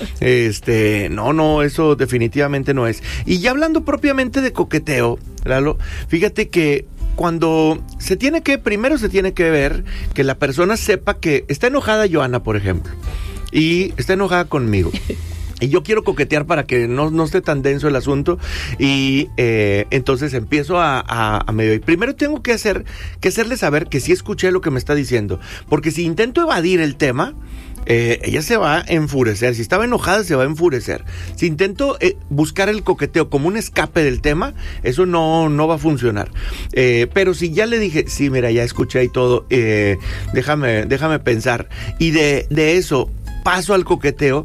No, eso definitivamente no es. Y ya hablando propiamente de coqueteo, Lalo, fíjate que cuando primero se tiene que ver que la persona sepa que está enojada Joana, por ejemplo, y está enojada conmigo. Y yo quiero coquetear para que no esté tan denso el asunto. Y entonces empiezo a medio. Y primero tengo que hacerle saber que sí escuché lo que me está diciendo. Porque si intento evadir el tema, ella se va a enfurecer. Si estaba enojada, se va a enfurecer. Si intento buscar el coqueteo como un escape del tema, eso no va a funcionar. Pero si ya le dije, sí, mira, ya escuché y todo, déjame pensar. Y de eso paso al coqueteo.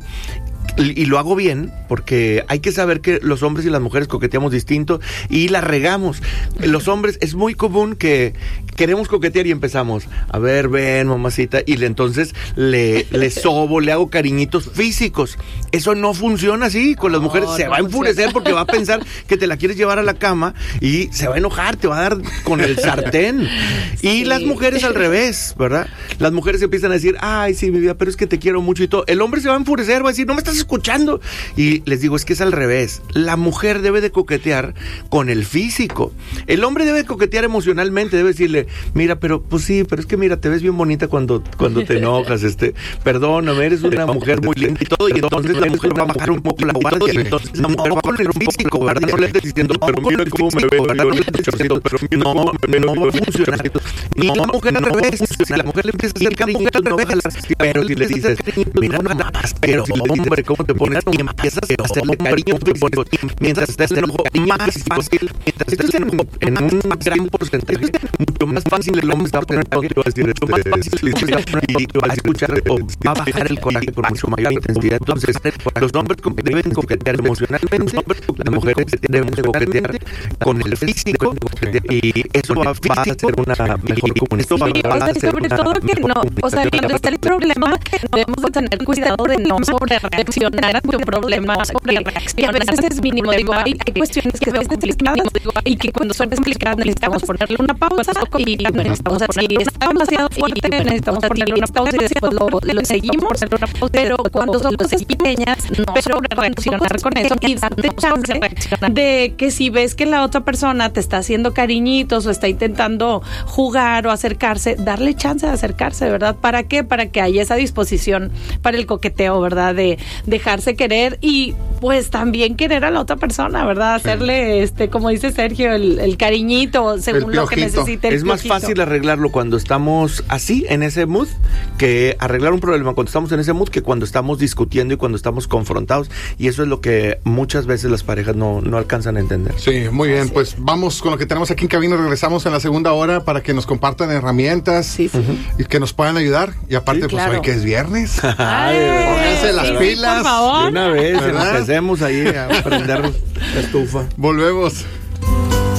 Y lo hago bien, porque hay que saber que los hombres y las mujeres coqueteamos distinto y la regamos. Los hombres es muy común que queremos coquetear y empezamos, a ver, ven, mamacita, y entonces le sobo, le hago cariñitos físicos. Eso no funciona así. Con las mujeres se va a enfurecer porque va a pensar que te la quieres llevar a la cama y se va a enojar, te va a dar con el sartén. Sí. Y las mujeres al revés, ¿verdad? Las mujeres empiezan a decir, ay, sí, mi vida, pero es que te quiero mucho y todo. El hombre se va a enfurecer, va a decir, no me estás escuchando. Y les digo, es que es al revés. La mujer debe de coquetear con el físico. El hombre debe coquetear emocionalmente, debe decirle, mira, pero pues sí, pero es que mira, te ves bien bonita cuando te enojas, perdóname, eres una mujer muy linda y todo, y entonces la mujer va a bajar un poco la guardia, y entonces la mujer va con el físico, ¿verdad? No le estés diciendo, pero mira cómo me veo, ¿verdad? No le estés diciendo, pero no va a funcionar. Y la mujer al revés, si la mujer le empieza a hacer cariñitos, no déjala, pero si le dices, mira nada más, pero hombre, ¿cómo te pones? Y empiezas a hacerle cariño, mientras estés en ojo, más fácil, mientras estés en un gran porcentaje, mucho más fácil el hombre está a poner a decir más fácil y va a escuchar o va a bajar el coraje por mucho mayor intensidad. Entonces, los hombres deben coquetear emocionalmente, las mujeres deben coquetear con el físico, y eso va a ser una mejor comunicación. Sobre todo que no, o sea, cuando está el problema, debemos de tener cuidado de no sobre reaccionar ante un problema sobre reacción. A veces es mínimo, hay cuestiones que a veces explicadas y que cuando son explicadas necesitamos ponerle una pausa y necesitamos si está demasiado fuerte necesitamos ponerle una pausa y después lo seguimos, pero cuando son cosas pequeñas no sobre reaccionar con eso y darte chance de que si ves que la otra persona te está haciendo cariñitos o está intentando jugar o acercarse, darle chance de acercarse, ¿verdad? ¿Para qué? Para que haya esa disposición para el coqueteo, ¿verdad? De dejarse querer y pues también querer a la otra persona, ¿verdad? Hacerle, como dice Sergio, el cariñito según lo que necesite. Es más fácil arreglarlo cuando estamos así, en ese mood, que arreglar un problema cuando estamos en ese mood, que cuando estamos discutiendo y cuando estamos confrontados. Y eso es lo que muchas veces las parejas no alcanzan a entender. Sí, muy bien. Pues vamos con lo que tenemos aquí en cabina. Regresamos en la segunda hora para que nos compartan herramientas y que nos puedan ayudar. Y aparte, pues hoy que es viernes. Pónganse las pilas. Por favor. De una vez, empecemos ahí a prender la estufa. Volvemos.